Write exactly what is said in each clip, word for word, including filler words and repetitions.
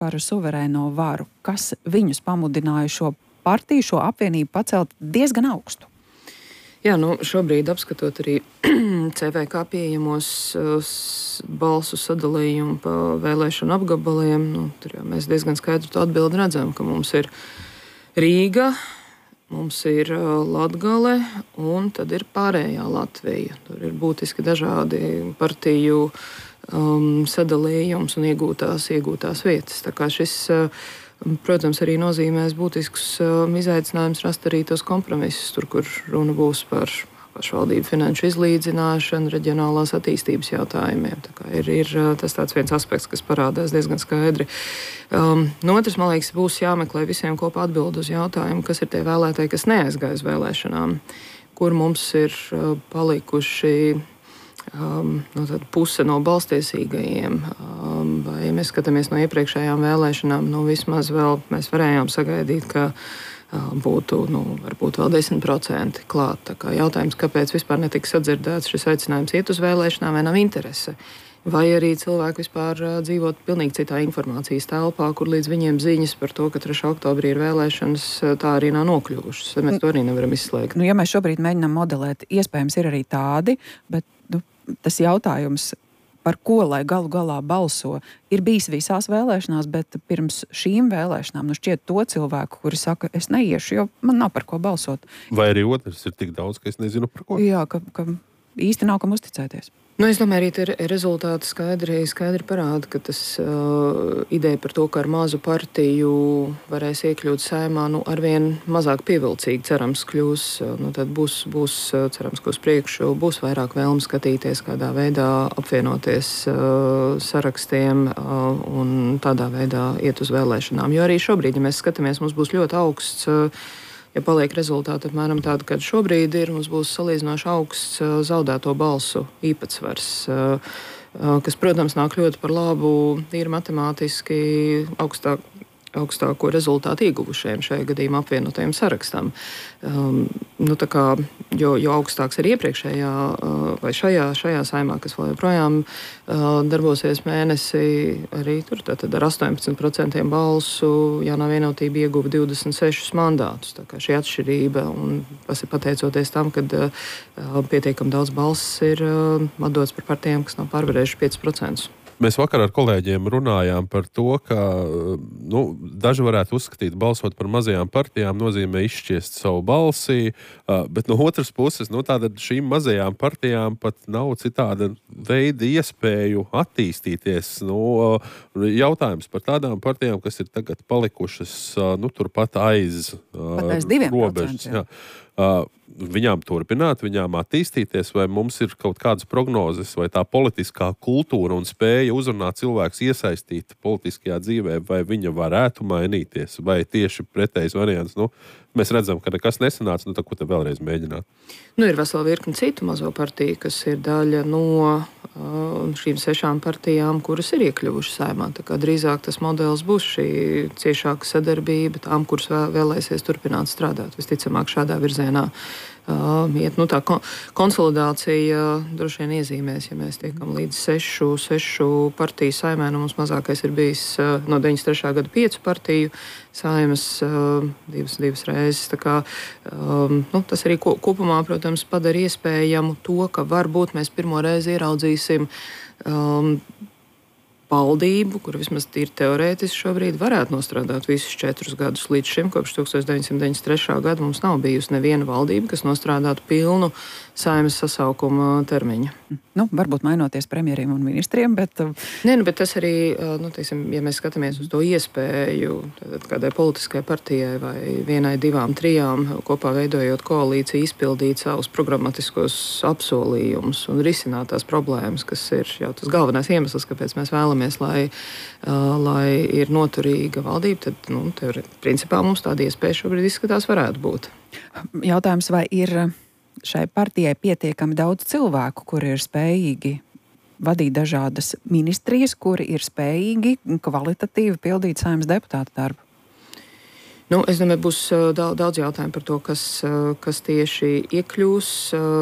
par suverēno varu. Kas viņus pamudināja šo partiju, šo apvienību pacelt diezgan augstu? Jā, nu, šobrīd apskatot arī C V K pieejamos uh, balsu sadalījumu pa vēlēšanu apgabaliem, nu, tur jau mēs diezgan skaidru to atbildi redzam, ka mums ir Rīga, mums ir uh, Latgale un tad ir pārējā Latvija. Tur ir būtiski dažādi partiju um, sadalījums un iegūtās, iegūtās vietas. Tā kā šis uh, protams, arī nozīmēs būtisks um, izaicinājums rast arī tos kompromisus, tur, kur runa būs par pašvaldību finanšu izlīdzināšanu, reģionālās attīstības jautājumiem. Tā kā ir, ir tas tāds viens aspekts, kas parādās diezgan skaidri. Um, no otras, man liekas, būs jāmeklē visiem kopā atbild uz jautājumu, kas ir tie vēlētāji, kas neaizgāja uz vēlēšanām, kur mums ir uh, palikuši Um, no puse no balstiesīgajiem, um, vai mēs skatāmies no iepriekšējām vēlēšanām, nu vismaz vēl mēs varējām sagaidīt, ka uh, būtu, nu, varbūt vēl desmit procenti klāt. Tā kā jautājums, kāpēc vispār netika sadzirdēts šis aicinājums iet uz vēlēšanām, vai nav interese. Vai arī cilvēki vispār uh, dzīvot pilnīgi citā informācijas telpā, kur līdz viņiem ziņas par to, ka trešā oktobrī ir vēlēšanas, tā arī nav nokļuvušas. Mēs to arī nevaram izslēgt. Nu, ja mēs šobrīd mēģinām modelēt, iespējams ir arī tādi, bet nu, tas jautājums, par ko lai galu galā balso, ir bijis visās vēlēšanās, bet pirms šīm vēlēšanām nu šķiet to cilvēku, kuri saka, es neiešu, jo man nav par ko balsot. Vai arī otrs ir tik daudz, ka es nezinu par ko? Jā, ka, ka īsti nav kam uzticēties. Nu, es domāju, arī rezultāti skaidri, skaidri parāda, ka tas uh, ideja par to, ka ar mazu partiju varēs iekļūt Saeimā, nu, arvien mazāk pievilcīgi, cerams, kļūs. Nu, tad būs, būs, cerams, ka uz priekšu būs vairāk vēlme skatīties, kādā veidā apvienoties uh, sarakstiem uh, un tādā veidā iet uz vēlēšanām. Jo arī šobrīd, ja mēs skatāmies, mums būs ļoti augsts. Uh, Ja paliek rezultāti apmēram tādi, kādi šobrīd ir, mums būs salīdzinoši augsts zaudēto balsu īpatsvars, kas, protams, nāk ļoti par labu tīri matemātiski augstāk, augstāko rezultātu ieguvušajiem šajā gadījumā apvienotajiem sarakstam. Um, nu, tā kā, jo, jo augstāks ir iepriekšējā vai šajā, šajā saimā, kas vēl joprojām uh, darbosies mēnesi, arī tur tātad ar astoņpadsmit procentiem balsu jaunā vienotība ieguva divdesmit sešus mandātus. Tā kā šī atšķirība, un tas ir pateicoties tam, ka uh, pietiekam daudz balss ir uh, atdots par partijām, kas nav pārvarējuši piecus procentus. Mēs vakar ar kolēģiem runājām par to, ka nu, daži varētu uzskatīt, balsot par mazajām partijām nozīmē izšķiest savu balsi, bet no otras puses, nu, tātad šīm mazajām partijām pat nav citāda veida iespēju attīstīties. Nu, jautājums par tādām partijām, kas ir tagad palikušas nu, turpat aiz, pat aiz diviem procentiem. Viņām turpināt, viņām attīstīties, vai mums ir kaut kādas prognozes, vai tā politiskā kultūra un spēja uzrunāt cilvēks iesaistīt politiskajā dzīvē, vai viņa varētu mainīties, vai tieši pretējs variants. Nu, mēs redzam, ka nekas nesanāca, nu tad ko te vēlreiz mēģināt? Nu, ir vesela virkni citu mazo partiju, kas ir daļa no uh, šīm sešām partijām, kuras ir iekļuvušas Saeimā. Tā kā drīzāk tas modelis būs šī ciešāka sadarbība tām, kuras vēl, vēlēsies turpināt strādāt. Visticamāk šādā virzienā uh, iet. Nu, tā kon konsolidācija uh, droši vien iezīmēs, ja mēs tiekam līdz sešu, sešu partiju Saeimē. Nu, mums mazākais ir bijis uh, no deviņdesmit trešā gada piecu partiju Saeimas uh, divas, divas reizes. Tā kā, um, nu, tas arī ko, kopumā, protams, padara iespējamu to, ka varbūt mēs pirmo reizi ieraudzīsim um, valdību, kur vismaz tīri teorētiski šobrīd varētu nostrādāt visus četrus gadus. Līdz šim, kopš tukstovs deviņsimt deviņdesmit trešā gada, mums nav bijusi neviena valdība, kas nostrādātu pilnu Saeimas sasaukuma termiņu. Nu, varbūt mainoties premjeriem un ministriem, bet... Nē, nu, bet tas arī, nu, teiksim, ja mēs skatāmies uz to iespēju kādai politiskai partijai vai vienai, divām, trijām, kopā veidojot koalīciju, izpildīt savus programmatiskos apsolījumus un risināt tās problēmas, kas ir jau tas galvenais iemesls, kāpēc mēs vēlamies, lai, uh, lai ir noturīga valdība, tad, nu, tev, principā mums tāda iespēja šobrīd izskatās varētu būt. Jautājums, vai ir šai partijai pietiekami daudz cilvēku, kuri ir spējīgi vadīt dažādas ministrijas, kuri ir spējīgi kvalitatīvi pildīt Saeimas deputāta darbu? Nu, es domāju, būs daudz, daudz jautājumu par to, kas, kas tieši iekļūs,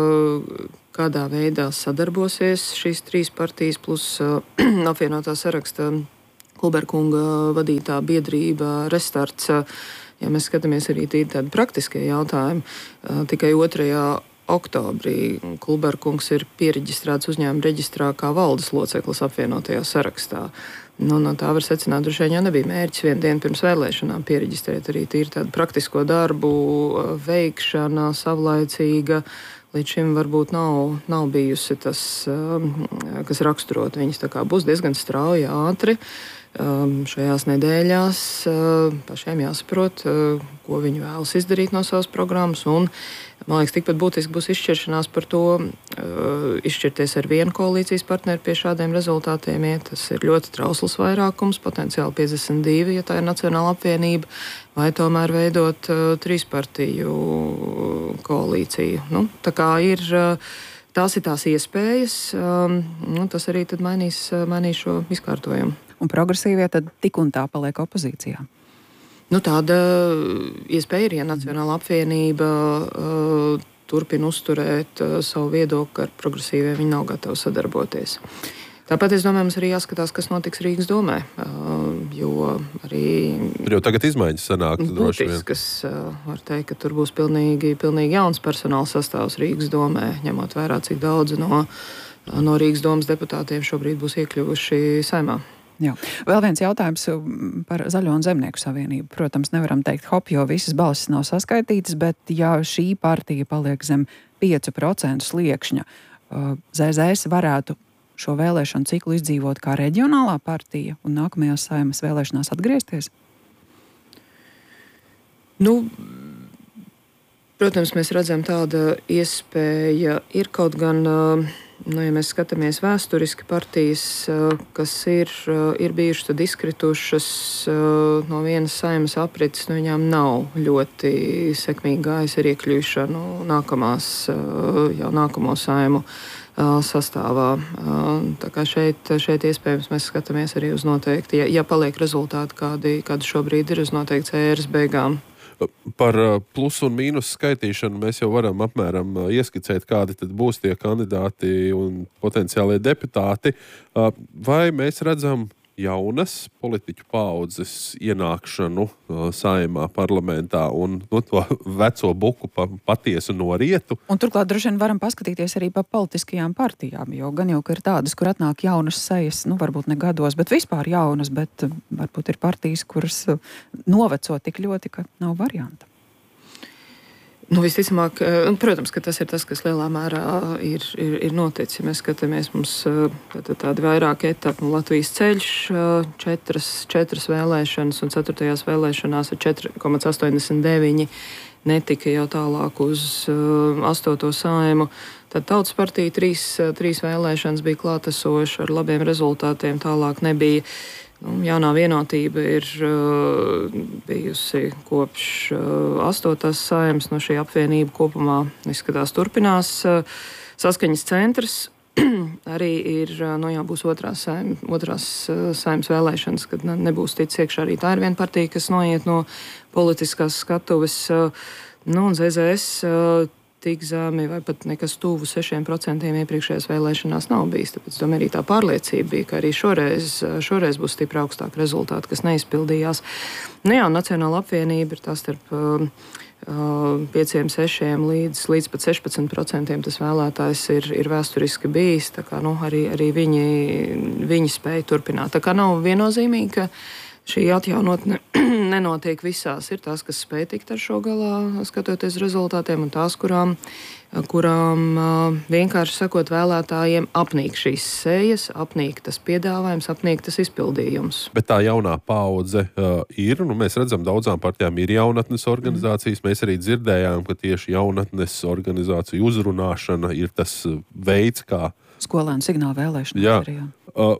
kādā veidā sadarbosies šīs trīs partijas plus apvienotā saraksta Kulberkunga vadītā biedrība Restarts. Ja mēs skatāmies arī tīri tādi praktiskie jautājumi, tikai otrajā oktobrī Kulberkungs ir piereģistrēts uzņēmuma reģistrā kā valdes loceklis apvienotajā sarakstā. Nu, no tā var secināt, droši vien jau nebija mērķis vienu dienu pirms vēlēšanām piereģistrēt arī tīri tādu praktisko darbu veikšana, savlaicīga. Līdz šim varbūt nav, nav bijusi tas, kas raksturot viņas. Tā kā būs diezgan strauji, ātri. Šajās nedēļās pašiem jāsaprot, ko viņi vēlas izdarīt no savas programmas. Un, man liekas, tikpat būtiski būs izšķiršanās par to, izšķirties ar vienu koalīcijas partneri pie šādiem rezultātiem. Ja tas ir ļoti trausls vairākums, potenciāli piecdesmit divi, ja tā ir Nacionāla apvienība, vai tomēr veidot trīspartiju koalīciju. Nu, tā kā ir, tās ir tās iespējas, nu, tas arī tad mainīs, mainīs šo izkārtojumu. Un progresīvie tad tik un tā paliek opozīcijā. Nu, tāda iespēja ir, ja Nacionāla apvienība uh, turpina uzturēt uh, savu viedokli ar progresīviem, viņi nav gatavi sadarboties. Tāpat es domāju, mums arī jāskatās, kas notiks Rīgas domē, uh, jo arī... Tur jau tagad izmaiņas sanāk, droši vien. Būtiskas, uh, var teikt, ka tur būs pilnīgi, pilnīgi jauns personāla sastāvs Rīgas domē, ņemot vērā, cik daudz no, no Rīgas domas deputātiem šobrīd būs iekļuvuši Saeimā. Jā. Vēl viens jautājums par Zaļo un Zemnieku savienību. Protams, nevaram teikt hop, jo visas balsis nav saskaitītas, bet ja šī partija paliek zem piecu procentu sliekšņa, Z Z S varētu šo vēlēšanu ciklu izdzīvot kā reģionālā partija un nākamajās Saeimas vēlēšanās atgriezties? Nu, protams, mēs redzam, tāda iespēja ir kaut gan... Nu, ja mēs skatāmies vēsturiski partijas, kas ir, ir bijušas tad izkritušas no vienas Saeimas aprites, nu, viņām nav ļoti sekmīgi gājis ar iekļūšanu nākamās, jau nākamo Saeimu sastāvā. Tā kā šeit, šeit iespējams mēs skatāmies arī uz noteikti, ja, ja paliek rezultāti, kādi, kādi šobrīd ir, uz noteikti ēras beigām. Par plusu un mīnus skaitīšanu mēs jau varam apmēram ieskicēt, kādi tad būs tie kandidāti un potenciālie deputāti. Vai mēs redzam jaunas politiķu paaudzes ienākšanu Saeimā parlamentā un nu, to veco buku pa patiesu norietu? Un turklāt droši vien varam paskatīties arī pa politiskajām partijām, jo gan jau, ka ir tādas, kur atnāk jaunas sejas, nu varbūt ne gados, bet vispār jaunas, bet varbūt ir partijas, kuras noveco tik ļoti, ka nav varianta. Nu, visticamāk, protams, ka tas ir tas, kas lielā mērā ir, ir, ir noticis. Ja mēs skatāmies, mums tā, tādi vairāk etapi, nu, Latvijas ceļš, četras, četras vēlēšanas un ceturtajās vēlēšanās ar četri komats astoņdesmit deviņi netika jau tālāk uz uh, astoto Saeimu. Tad Tautas partija trīs, trīs vēlēšanas bija klātesoša ar labiem rezultātiem, tālāk nebija. Nu, jaunā vienotība ir uh, bijusi kopš uh, astotās Saeimas, no šī apvienība kopumā izskatās turpinās. Uh, saskaņas centrs arī ir, uh, nu jā, būs otrās, saim, otrās uh, Saeimas vēlēšanas, kad ne, nebūs ticis iekšā arī tā ir viena partija, kas noiet no politiskās skatuves. Uh, nu, un Z Z S uh, tik zemi vai pat nekas tuvu sešiem procentiem iepriekšējās vēlēšanās nav bijis. Tāpēc tam arī tā pārliecība bija, ka arī šoreiz, šoreiz būs stipri augstāki rezultāti, kas neizpildījās. Nu jā, Nacionāla apvienība ir tā starp uh, pieciem, sešiem līdz, līdz pat sešpadsmit procentiem tas vēlētājs ir, ir vēsturiski bijis. Tā kā, nu, arī, arī viņi, viņi spēja turpināt. Tā kā nav viennozīmīgi, ka šī atjaunotne nenotiek visās. Ir tās, kas spēj tikt ar šo galā, skatoties rezultātiem, un tās, kurām, kurām vienkārši sakot vēlētājiem, apnīk šīs sejas, apnīk tas piedāvājums, apnīk tas izpildījums. Bet tā jaunā paudze uh, ir, nu mēs redzam, daudzām partijām ir jaunatnes organizācijas. Mēs arī dzirdējām, ka tieši jaunatnes organizāciju uzrunāšana ir tas veids, kā... Skolēnu signālu vēlēšanas. Jā. Arī, jā. Uh,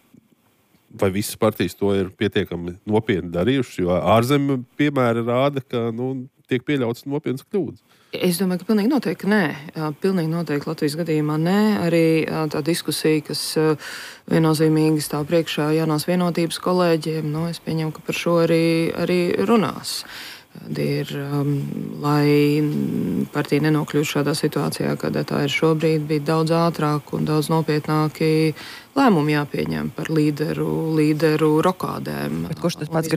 Vai visas partijas to ir pietiekami nopietni darījušas, jo ārzemju piemēri rāda, ka nu, tiek pieļauts nopietnas kļūdas? Es domāju, ka pilnīgi noteikti nē. Pilnīgi noteikti Latvijas gadījumā nē. Arī tā diskusija, kas viennozīmīgi stāv priekšā jaunās vienotības kolēģiem, nu, es pieņemu, ka par šo arī, arī runās. Tad ir, um, lai partija nenokļūst šādā situācijā, kādā tā ir šobrīd, bija daudz ātrāk un daudz nopietnāki lēmumi jāpieņem par līderu, līderu rokādēm. Bet kurš tas pats